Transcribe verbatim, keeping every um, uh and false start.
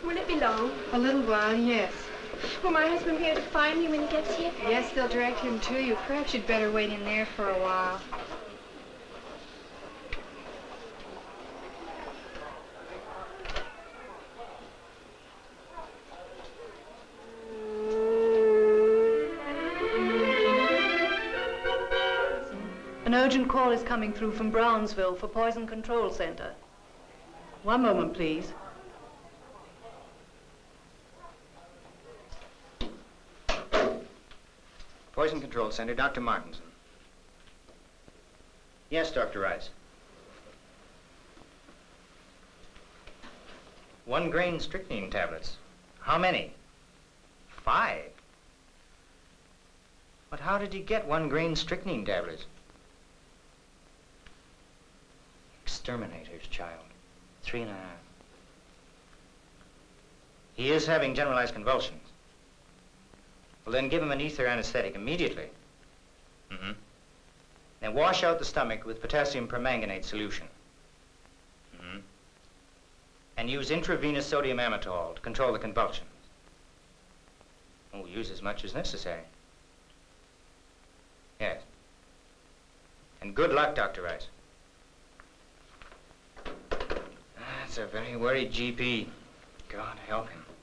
Will it be long? A little while, yes. Will my husband be able to find me when he gets here? Yes, they'll direct him to you. Perhaps you'd better wait in there for a while. An urgent call is coming through from Brownsville for Poison Control Center. One moment, please. Poison Control Center, Doctor Martinson. Yes, Doctor Rice. One grain strychnine tablets. How many? Five. But how did he get one grain strychnine tablets? Exterminator's child. Three and a half. He is having generalized convulsions. Well, then give him an ether anesthetic immediately. Mm-hmm. Then wash out the stomach with potassium permanganate solution. Mm-hmm. And use intravenous sodium amytal to control the convulsions. Oh, use as much as necessary. Yes. And good luck, Doctor Rice. That's a very worried G P. God help him.